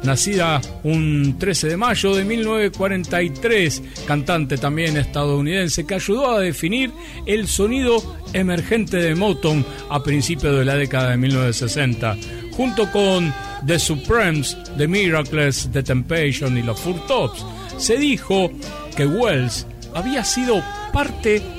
nacida un 13 de mayo de 1943, cantante también estadounidense que ayudó a definir el sonido emergente de Motown a principios de la década de 1960, junto con The Supremes, The Miracles, The Temptations y los Four Tops. Se dijo que Wells había sido parte